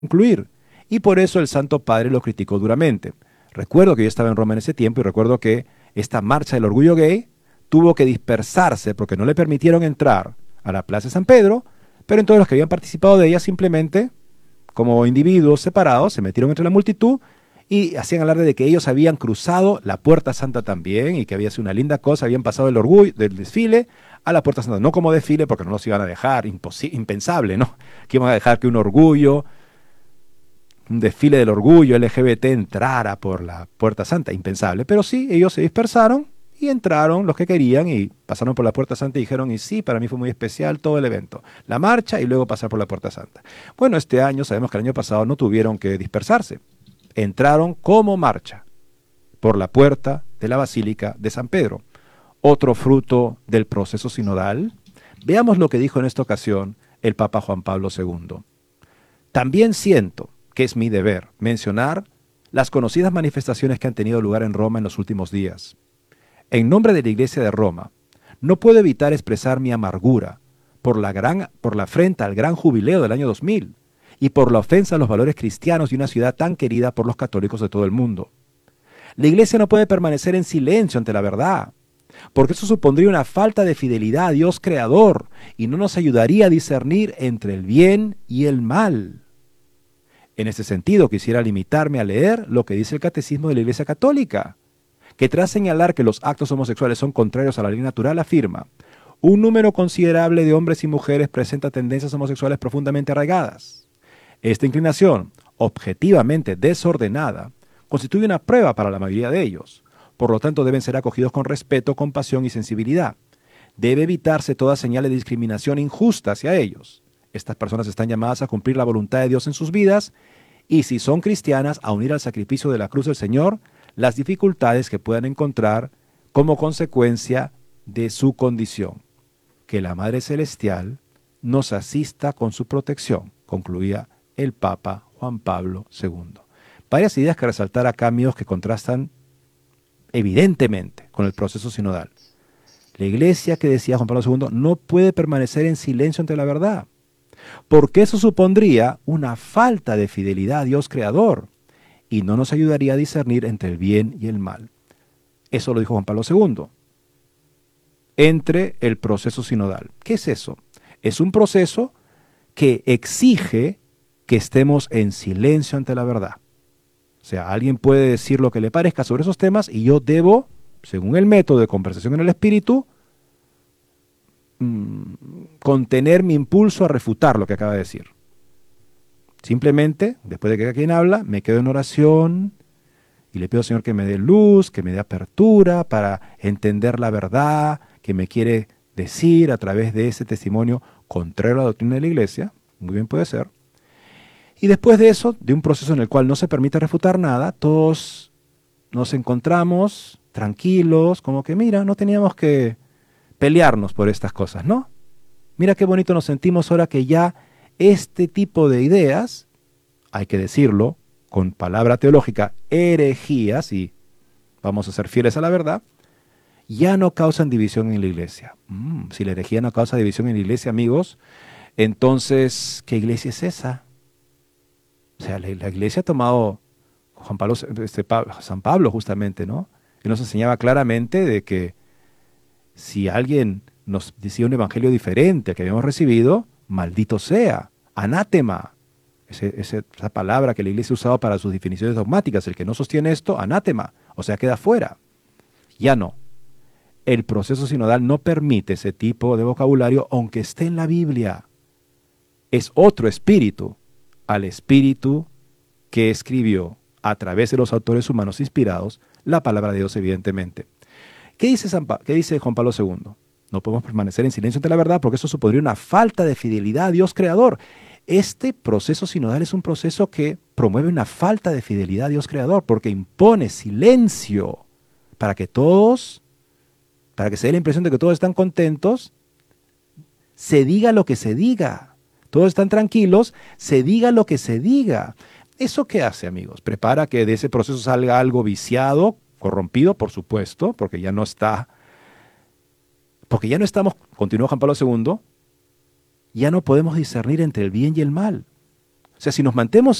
concluir. Y por eso el Santo Padre lo criticó duramente. Recuerdo que yo estaba en Roma en ese tiempo y recuerdo que esta marcha del orgullo gay tuvo que dispersarse porque no le permitieron entrar a la Plaza de San Pedro, pero entonces los que habían participado de ella simplemente, como individuos separados, se metieron entre la multitud y hacían alarde de que ellos habían cruzado la Puerta Santa también y que había sido una linda cosa, habían pasado el orgullo del desfile a la Puerta Santa, no como desfile porque no los iban a dejar, impensable, ¿no? Que iban a dejar que un orgullo, un desfile del orgullo LGBT entrara por la Puerta Santa, impensable, pero sí, ellos se dispersaron y entraron los que querían y pasaron por la Puerta Santa y dijeron, y sí, para mí fue muy especial todo el evento, la marcha y luego pasar por la Puerta Santa. Bueno, este año, sabemos que el año pasado no tuvieron que dispersarse, entraron como marcha por la puerta de la Basílica de San Pedro. Otro fruto del proceso sinodal. Veamos lo que dijo en esta ocasión el Papa Juan Pablo II. También siento que es mi deber mencionar las conocidas manifestaciones que han tenido lugar en Roma en los últimos días. En nombre de la Iglesia de Roma, no puedo evitar expresar mi amargura por la afrenta al gran jubileo del año 2000 y por la ofensa a los valores cristianos de una ciudad tan querida por los católicos de todo el mundo. La Iglesia no puede permanecer en silencio ante la verdad, porque eso supondría una falta de fidelidad a Dios Creador y no nos ayudaría a discernir entre el bien y el mal. En ese sentido, quisiera limitarme a leer lo que dice el Catecismo de la Iglesia Católica, que tras señalar que los actos homosexuales son contrarios a la ley natural, afirma: un número considerable de hombres y mujeres presenta tendencias homosexuales profundamente arraigadas. Esta inclinación, objetivamente desordenada, constituye una prueba para la mayoría de ellos. Por lo tanto, deben ser acogidos con respeto, compasión y sensibilidad. Debe evitarse toda señal de discriminación injusta hacia ellos. Estas personas están llamadas a cumplir la voluntad de Dios en sus vidas y, si son cristianas, a unir al sacrificio de la cruz del Señor las dificultades que puedan encontrar como consecuencia de su condición. Que la Madre Celestial nos asista con su protección, concluía el Papa Juan Pablo II. Varias ideas que resaltar acá, amigos, que contrastan evidentemente con el proceso sinodal. La Iglesia, que decía Juan Pablo II, no puede permanecer en silencio ante la verdad, porque eso supondría una falta de fidelidad a Dios Creador y no nos ayudaría a discernir entre el bien y el mal. Eso lo dijo Juan Pablo II. Entre el proceso sinodal. ¿Qué es eso? Es un proceso que exige que estemos en silencio ante la verdad. O sea, alguien puede decir lo que le parezca sobre esos temas y yo debo, según el método de conversación en el espíritu, contener mi impulso a refutar lo que acaba de decir. Simplemente, después de que cada quien habla, me quedo en oración y le pido al Señor que me dé luz, que me dé apertura para entender la verdad que me quiere decir a través de ese testimonio contrario a la doctrina de la Iglesia. Muy bien puede ser. Y después de eso, de un proceso en el cual no se permite refutar nada, todos nos encontramos tranquilos, como que mira, no teníamos que pelearnos por estas cosas, ¿no? Mira qué bonito nos sentimos ahora que ya este tipo de ideas, hay que decirlo con palabra teológica, herejías, y vamos a ser fieles a la verdad, ya no causan división en la iglesia. Si la herejía no causa división en la iglesia, amigos, entonces, ¿qué iglesia es esa? O sea, la iglesia ha tomado San Pablo justamente, ¿no? Él nos enseñaba claramente de que si alguien nos decía un evangelio diferente al que habíamos recibido, maldito sea, anátema. Esa palabra que la iglesia ha usado para sus definiciones dogmáticas, el que no sostiene esto, anátema, o sea, queda fuera. Ya no. El proceso sinodal no permite ese tipo de vocabulario, aunque esté en la Biblia. Es otro espíritu al espíritu que escribió a través de los autores humanos inspirados la palabra de Dios, evidentemente. ¿Qué dice Juan Pablo II? No podemos permanecer en silencio ante la verdad porque eso supondría una falta de fidelidad a Dios Creador. Este proceso sinodal es un proceso que promueve una falta de fidelidad a Dios Creador porque impone silencio para que se dé la impresión de que todos están contentos, se diga lo que se diga. Todos están tranquilos, se diga lo que se diga. ¿Eso qué hace, amigos? Prepara que de ese proceso salga algo viciado, corrompido, por supuesto, porque ya no estamos, continuó Juan Pablo II, ya no podemos discernir entre el bien y el mal. sea, si nos mantenemos